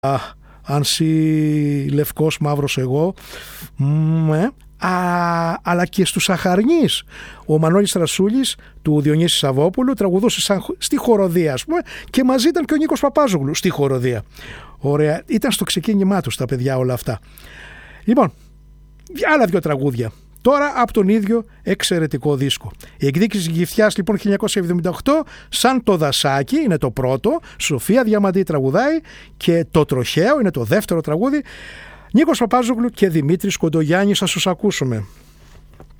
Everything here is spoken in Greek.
Άνση λευκός μαύρος εγώ, αλλά και στους Αχαρνείς ο Μανώλης Ρασούλης του Διονύση Σαββόπουλου τραγουδούσε στη χοροδία, ας πούμε, και μαζί ήταν και ο Νίκος Παπάζογλου στη χοροδία. Ωραία, ήταν στο ξεκίνημά τους τα παιδιά όλα αυτά. Λοιπόν, άλλα δύο τραγούδια τώρα από τον ίδιο εξαιρετικό δίσκο. Η εκδίκηση Γυφτιάς, λοιπόν, 1978, Σαν το δασάκι είναι το πρώτο, Σοφία Διαμαντή τραγουδάει, και Το τροχαίο είναι το δεύτερο τραγούδι. Νίκος Παπάζογλου και Δημήτρης Κοντογιάννης, θα τους ακούσουμε.